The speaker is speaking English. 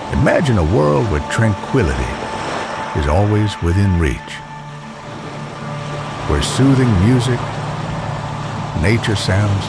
Imagine a world where tranquility is always within reach, where soothing music, nature sounds,